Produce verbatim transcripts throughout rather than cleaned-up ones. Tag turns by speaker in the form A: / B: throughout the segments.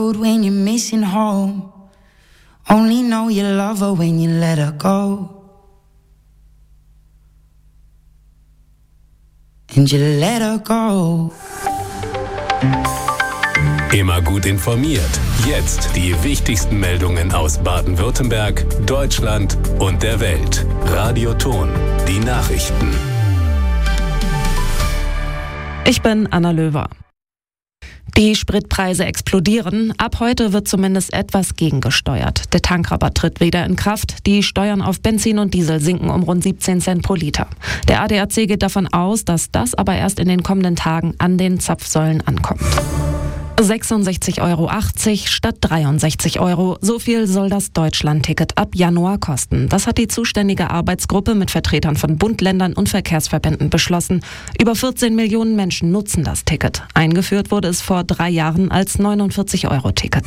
A: When you're missing home, only know you love her when you let her go. And you let her go.
B: Immer gut informiert. Jetzt die wichtigsten Meldungen aus Baden-Württemberg, Deutschland und der Welt. Radio Ton, die Nachrichten.
C: Ich bin Anna Löwer. Die Spritpreise explodieren. Ab heute wird zumindest etwas gegengesteuert. Der Tankrabatt tritt wieder in Kraft. Die Steuern auf Benzin und Diesel sinken um rund siebzehn Cent pro Liter. Der A D A C geht davon aus, dass das aber erst in den kommenden Tagen an den Zapfsäulen ankommt. sechsundsechzig Euro achtzig statt dreiundsechzig Euro. So viel soll das Deutschland-Ticket ab Januar kosten. Das hat die zuständige Arbeitsgruppe mit Vertretern von Bund, Ländern und Verkehrsverbänden beschlossen. Über vierzehn Millionen Menschen nutzen das Ticket. Eingeführt wurde es vor drei Jahren als neunundvierzig Euro Ticket.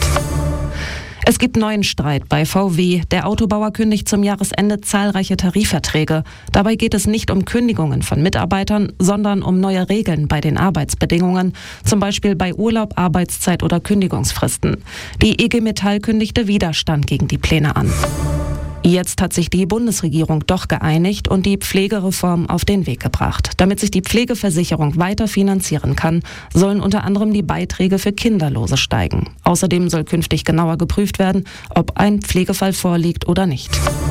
C: Es gibt neuen Streit bei V W. Der Autobauer kündigt zum Jahresende zahlreiche Tarifverträge. Dabei geht es nicht um Kündigungen von Mitarbeitern, sondern um neue Regeln bei den Arbeitsbedingungen, zum Beispiel bei Urlaub, Arbeitszeit oder Kündigungsfristen. Die I G Metall kündigte Widerstand gegen die Pläne an. Jetzt hat sich die Bundesregierung doch geeinigt und die Pflegereform auf den Weg gebracht. Damit sich die Pflegeversicherung weiter finanzieren kann, sollen unter anderem die Beiträge für Kinderlose steigen. Außerdem soll künftig genauer geprüft werden, ob ein Pflegefall vorliegt oder nicht.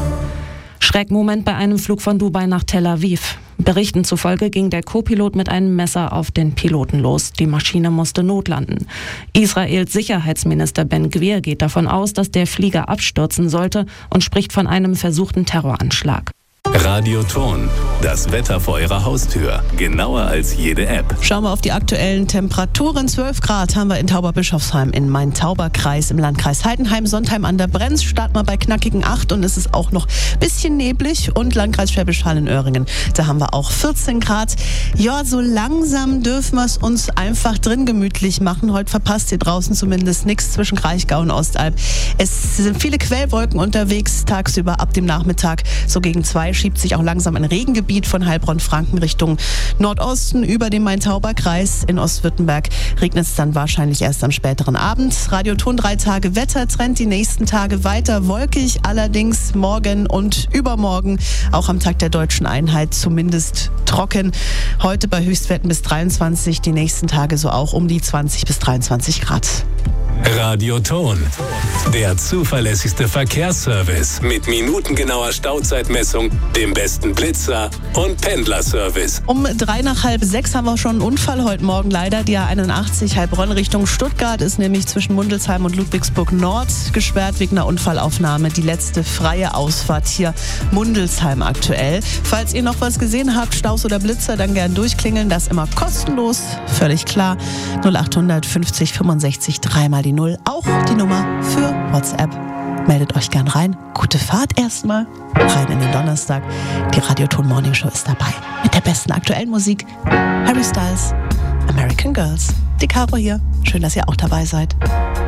C: Schreckmoment bei einem Flug von Dubai nach Tel Aviv. Berichten zufolge ging der Co-Pilot mit einem Messer auf den Piloten los. Die Maschine musste notlanden. Israels Sicherheitsminister Ben Gvir geht davon aus, dass der Flieger abstürzen sollte und spricht von einem versuchten Terroranschlag.
B: Radio Ton, das Wetter vor Ihrer Haustür. Genauer als jede App.
D: Schauen wir auf die aktuellen Temperaturen. zwölf Grad haben wir in Tauberbischofsheim im Main-Tauber-Kreis, im Landkreis Heidenheim. Sontheim an der Brenz starten wir bei knackigen acht und es ist auch noch ein bisschen neblig. Und Landkreis Schwäbisch Hall in Öhringen, da haben wir auch vierzehn Grad. Ja, so langsam dürfen wir es uns einfach drin gemütlich machen. Heute verpasst ihr draußen zumindest nichts zwischen Kraichgau und Ostalb. Es sind viele Quellwolken unterwegs, tagsüber ab dem Nachmittag so gegen zwei schiebt sich auch langsam ein Regengebiet von Heilbronn-Franken Richtung Nordosten über den Main-Tauber-Kreis. In Ostwürttemberg regnet es dann wahrscheinlich erst am späteren Abend. Radio Ton drei Tage Wettertrend, die nächsten Tage weiter wolkig, allerdings morgen und übermorgen auch am Tag der Deutschen Einheit zumindest trocken. Heute bei Höchstwerten bis dreiundzwanzig, die nächsten Tage so auch um die zwanzig bis dreiundzwanzig Grad.
B: Radio Ton, der zuverlässigste Verkehrsservice mit minutengenauer Stauzeitmessung, dem besten Blitzer und Pendlerservice.
D: Um drei nach halb sechs haben wir schon einen Unfall heute Morgen leider. Die A einundachtzig Heilbronn Richtung Stuttgart ist nämlich zwischen Mundelsheim und Ludwigsburg Nord gesperrt wegen einer Unfallaufnahme. Die letzte freie Ausfahrt hier Mundelsheim aktuell. Falls ihr noch was gesehen habt, Staus oder Blitzer, dann gern durchklingeln. Das immer kostenlos, völlig klar. null achthundert fünfzig fünfundsechzig dreimal die Null. Auch die Nummer für WhatsApp. Meldet euch gern rein. Gute Fahrt erstmal. Rein in den Donnerstag. Die Radio Ton Morning Show ist dabei. Mit der besten aktuellen Musik. Harry Styles, American Girls. Die Caro hier. Schön, dass ihr auch dabei seid.